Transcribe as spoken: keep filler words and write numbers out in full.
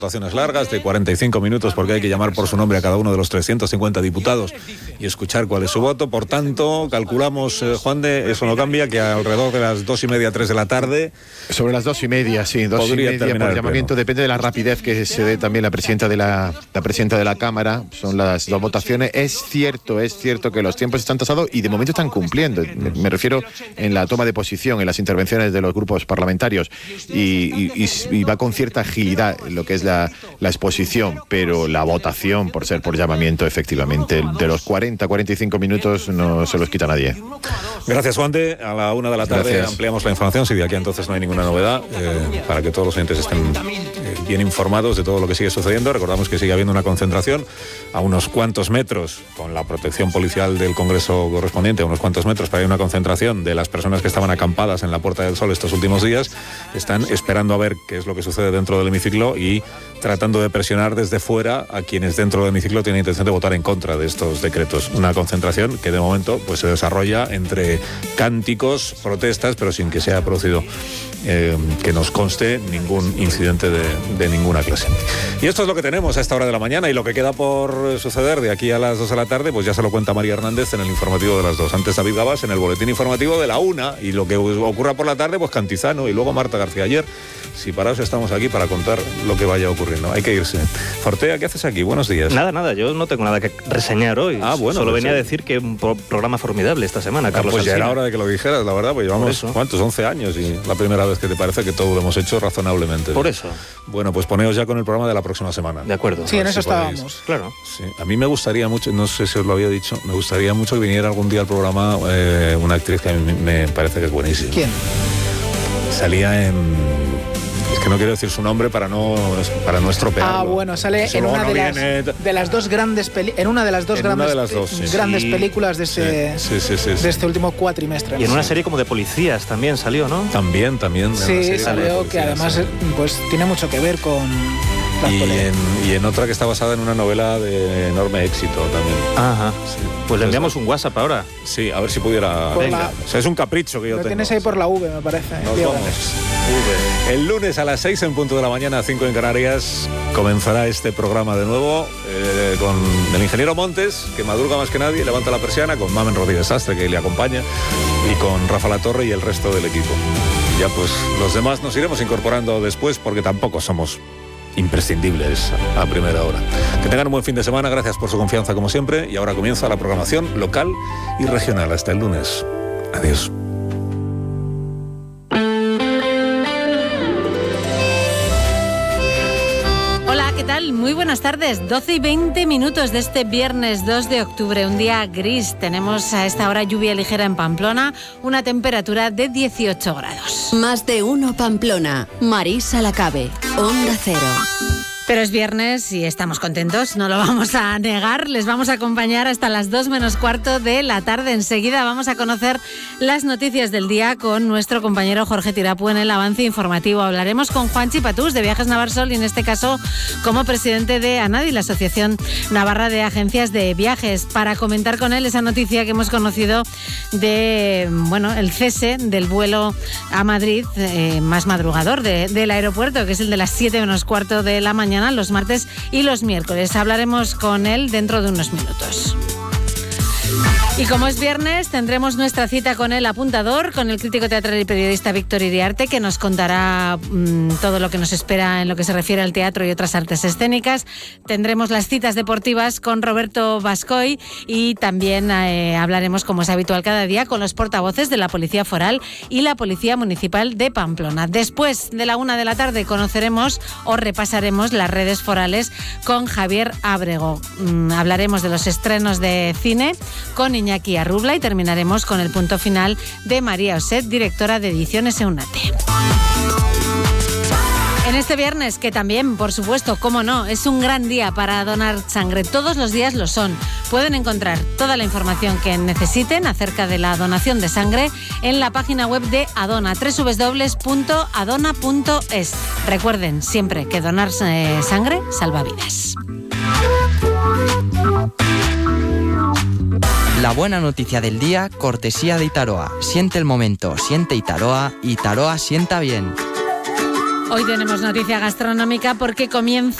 Votaciones largas de cuarenta y cinco minutos porque hay que llamar por su nombre a cada uno de los trescientos cincuenta diputados y escuchar cuál es su voto. Por tanto, calculamos, eh, Juan de, eso no cambia, que alrededor de las dos y media, tres de la tarde... Sobre las dos y media, sí, dos y media por llamamiento. Depende de la rapidez que se dé también la presidenta de la, la presidenta de la Cámara. Son las dos votaciones. Es cierto, es cierto que los tiempos están tasados y de momento están cumpliendo. Me, me refiero en la toma de posición, en las intervenciones de los grupos parlamentarios. Y, y, y, y va con cierta agilidad lo que es la La, la exposición, pero la votación, por ser por llamamiento, efectivamente, de los cuarenta a cuarenta y cinco minutos no se los quita nadie. Gracias, Juan de. A la una de la tarde Gracias. Ampliamos la información, si de aquí entonces no hay ninguna novedad, eh, para que todos los oyentes estén eh, bien informados de todo lo que sigue sucediendo. Recordamos que sigue habiendo una concentración a unos cuantos metros, con la protección policial del Congreso correspondiente, a unos cuantos metros, para ir a una concentración de las personas que estaban acampadas en la Puerta del Sol estos últimos días. Están esperando a ver qué es lo que sucede dentro del hemiciclo y tratando de presionar desde fuera a quienes dentro del hemiciclo tienen intención de votar en contra de estos decretos. Una concentración que de momento pues se desarrolla entre cánticos, protestas, pero sin que se haya producido, eh, que nos conste, ningún incidente de, de ninguna clase. Y esto es lo que tenemos a esta hora de la mañana, y lo que queda por suceder de aquí a las dos de la tarde, pues ya se lo cuenta María Hernández en el informativo de las dos. Antes David Gabás en el boletín informativo de la una, y lo que ocurra por la tarde, pues Cantizano, y luego Marta García Ayer. Si paraos, estamos aquí para contar lo que vaya ocurriendo. Hay que irse. Fortea, ¿qué haces aquí? Buenos días. Nada, nada, yo no tengo nada que reseñar hoy. Ah, bueno. Solo pues venía sí. a decir que un pro- programa formidable esta semana, ah, Carlos Pues ya Alsina. era hora de que lo dijeras, la verdad, pues llevamos, ¿cuántos? once años, y la primera vez que te parece que todo lo hemos hecho razonablemente. Por eso. Bueno, pues poneos ya con el programa de la próxima semana. De acuerdo. Sí, en eso si podéis. estábamos. Claro. Sí. A mí me gustaría mucho, no sé si os lo había dicho, me gustaría mucho que viniera algún día al programa eh, una actriz que a mí me parece que es buenísima. ¿Quién? Salía en... Es que no quiero decir su nombre para no para no estropearlo. Ah, bueno, sale Si en luego una no de las, viene... de las dos grandes peli- en una de las dos En grandes, una de las dos, sí. grandes Sí. películas de este, Sí, sí, sí, sí. de este último cuatrimestre. Y en una serie como de policías también salió, ¿no? También, también. en una Sí, serie de salió que policías, además sí. pues tiene mucho que ver con las Y peleas. en, y en otra que está basada en una novela de enorme éxito también. Ajá. Sí. Pues le enviamos un WhatsApp ahora. Sí, a ver si pudiera... Por Venga. la- O sea, es un capricho que yo Lo tengo. tienes ahí por la V, me parece. Nos Diego. vamos. El lunes a las seis en punto de la mañana, cinco en Canarias, comenzará este programa de nuevo eh, con el ingeniero Montes, que madruga más que nadie, levanta la persiana, con Mamen Rodríguez Sastre, que le acompaña, y con Rafa Latorre y el resto del equipo. Ya pues los demás nos iremos incorporando después, porque tampoco somos imprescindibles a primera hora. Que tengan un buen fin de semana, gracias por su confianza como siempre, y ahora comienza la programación local y regional. Hasta el lunes. Adiós. Hola, ¿qué tal? Muy buenas tardes. doce y veinte minutos de este viernes dos de octubre, un día gris. Tenemos a esta hora lluvia ligera en Pamplona, una temperatura de dieciocho grados. Más de uno Pamplona. Marisa Lacabe, Onda Cero. Pero es viernes y estamos contentos, no lo vamos a negar. Les vamos a acompañar hasta las dos menos cuarto de la tarde. Enseguida vamos a conocer las noticias del día con nuestro compañero Jorge Tirapu en el avance informativo. Hablaremos con Juanchi Patús de Viajes Navarsol, y en este caso como presidente de ANADI, la Asociación Navarra de Agencias de Viajes, para comentar con él esa noticia que hemos conocido de, bueno, el cese del vuelo a Madrid eh, más madrugador de, del aeropuerto, que es el de las siete menos cuarto de la mañana, los martes y los miércoles. Hablaremos con él dentro de unos minutos. Y como es viernes, tendremos nuestra cita con el apuntador, con el crítico teatral y periodista Víctor Iriarte, que nos contará mmm, todo lo que nos espera en lo que se refiere al teatro y otras artes escénicas. Tendremos las citas deportivas con Roberto Bascoy, y también eh, hablaremos, como es habitual cada día, con los portavoces de la Policía Foral y la Policía Municipal de Pamplona. Después de la una de la tarde conoceremos o repasaremos las redes forales con Javier Ábrego. Mm, hablaremos de los estrenos de cine con Iñaki Arrubla, y terminaremos con el punto final de María Oset, directora de Ediciones Eunate. En este viernes, que también, por supuesto, cómo no, es un gran día para donar sangre. Todos los días lo son. Pueden encontrar toda la información que necesiten acerca de la donación de sangre en la página web de Adona, doble u doble u doble u punto adona punto es. Recuerden siempre que donar eh, sangre salva vidas. La buena noticia del día, cortesía de Itaroa. Siente el momento, siente Itaroa, Itaroa sienta bien. Hoy tenemos noticia gastronómica porque comienza